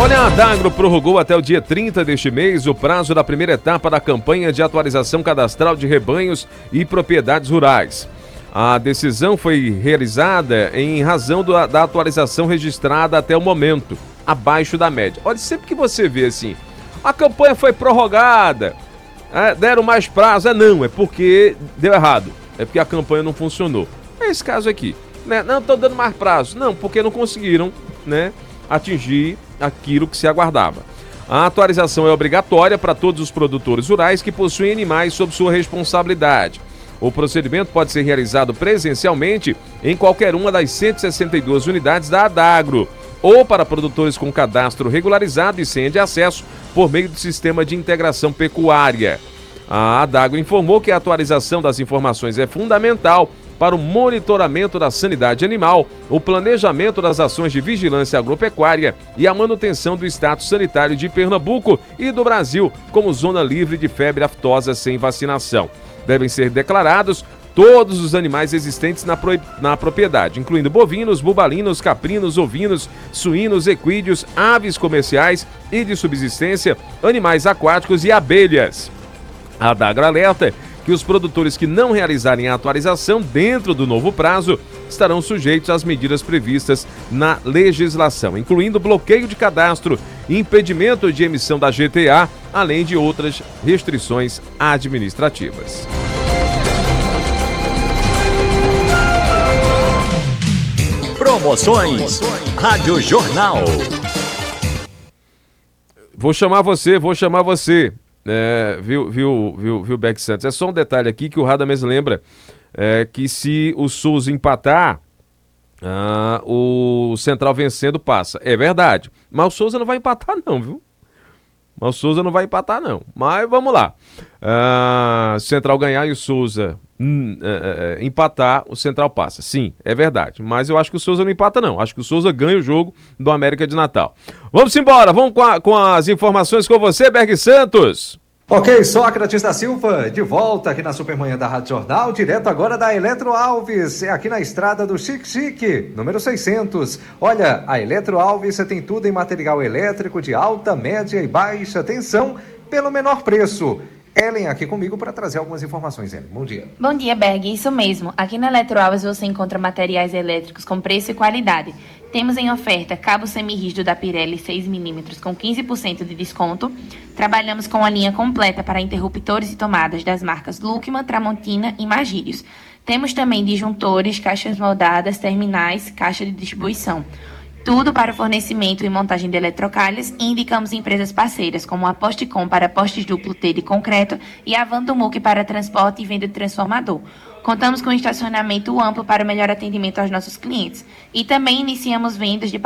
Olha, a Adagro prorrogou até o dia 30 deste mês o prazo da primeira etapa da campanha de atualização cadastral de rebanhos e propriedades rurais. A decisão foi realizada em razão da atualização registrada até o momento, abaixo da média. Olha, sempre que você vê assim, a campanha foi prorrogada, deram mais prazo, não, é porque deu errado, é porque a campanha não funcionou. É esse caso aqui, né? Não estão dando mais prazo, não, porque não conseguiram, né, atingir aquilo que se aguardava. A atualização é obrigatória para todos os produtores rurais que possuem animais sob sua responsabilidade. O procedimento pode ser realizado presencialmente em qualquer uma das 162 unidades da Adagro, ou para produtores com cadastro regularizado e senha de acesso por meio do sistema de integração pecuária. A Adagro informou que a atualização das informações é fundamental para o monitoramento da sanidade animal, o planejamento das ações de vigilância agropecuária e a manutenção do status sanitário de Pernambuco e do Brasil como zona livre de febre aftosa sem vacinação. Devem ser declarados todos os animais existentes na propriedade, incluindo bovinos, bubalinos, caprinos, ovinos, suínos, equídeos, aves comerciais e de subsistência, animais aquáticos e abelhas. A Adagro alerta que os produtores que não realizarem a atualização dentro do novo prazo estarão sujeitos às medidas previstas na legislação, incluindo bloqueio de cadastro, impedimento de emissão da GTA, além de outras restrições administrativas. Promoções Rádio Jornal. Vou chamar você. Viu, Beck Santos? É só um detalhe aqui que o Radamés lembra, que se o Souza empatar, o Central vencendo passa. É verdade, mas o Souza não vai empatar não, viu? Mas vamos lá. Se o Central ganhar e o Souza empatar, o Central passa. Sim, é verdade. Mas eu acho que o Souza não empata, não. Acho que o Souza ganha o jogo do América de Natal. Vamos embora. Vamos com as informações com você, Berg Santos. Ok, Sócrates da Silva, de volta aqui na Supermanhã da Rádio Jornal, direto agora da Eletro Alves, aqui na estrada do Chique, número 600. Olha, a Eletro Alves tem tudo em material elétrico de alta, média e baixa tensão pelo menor preço. Ellen aqui comigo para trazer algumas informações. Ellen, bom dia. Bom dia, Berg. Isso mesmo. Aqui na Eletro Alves você encontra materiais elétricos com preço e qualidade. Temos em oferta cabo semirrígido da Pirelli 6mm com 15% de desconto. Trabalhamos com a linha completa para interruptores e tomadas das marcas Lukman, Tramontina e Magírios. Temos também disjuntores, caixas moldadas, terminais, caixa de distribuição. Tudo para fornecimento e montagem de eletrocalhas, e indicamos empresas parceiras como a Postcom para postes duplo T de concreto e a Vantomuc para transporte e venda de transformador. Contamos com estacionamento amplo para o melhor atendimento aos nossos clientes e também iniciamos vendas de